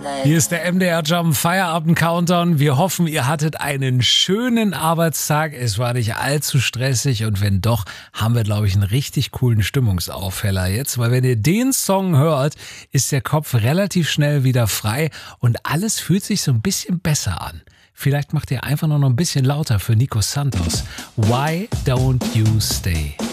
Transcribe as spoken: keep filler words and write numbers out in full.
Hier ist der M D R Jump Feierabend Countdown. Wir hoffen, ihr hattet einen schönen Arbeitstag. Es war nicht allzu stressig und wenn doch, haben wir, glaube ich, einen richtig coolen Stimmungsaufheller jetzt. Weil wenn ihr den Song hört, ist der Kopf relativ schnell wieder frei und alles fühlt sich so ein bisschen besser an. Vielleicht macht ihr einfach nur noch ein bisschen lauter für Nico Santos. Why don't you stay?